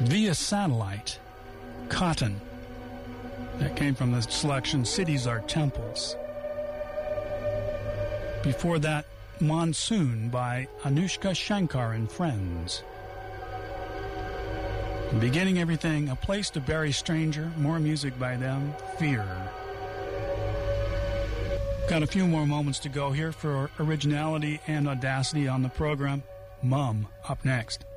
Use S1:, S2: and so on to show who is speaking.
S1: Via Satellite, Cotton. That came from the selection Cities Are Temples. Before that, Monsoon by Anushka Shankar and Friends. Beginning everything, A Place to Bury Stranger, more music by them, Fear. Got a few more moments to go here for originality and audacity on the program. Mum, up next.